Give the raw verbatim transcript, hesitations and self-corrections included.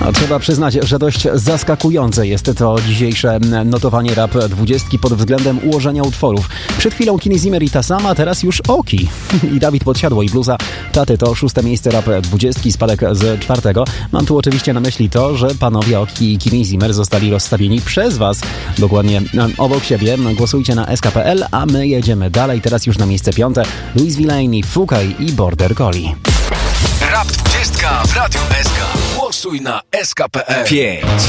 A trzeba przyznać, że dość zaskakujące jest to dzisiejsze notowanie Rap dwudziestki pod względem ułożenia utworów. Przed chwilą Kenny Zimmer i ta sama, teraz już Oki i Dawid Podsiadło i bluza Taty to szóste miejsce Rap dwudziestki, spadek z czwartego. Mam tu oczywiście na myśli to, że panowie Oki i Kenny Zimmer zostali rozstawieni przez was dokładnie obok siebie. Głosujcie na S K kropka P L, a my jedziemy dalej. Teraz już na miejsce piąte Louis Villaini, Fukaj i Border Collie. Rap dwudziestka w Radiu S K. Głosuj na S K kropka P L. pięć.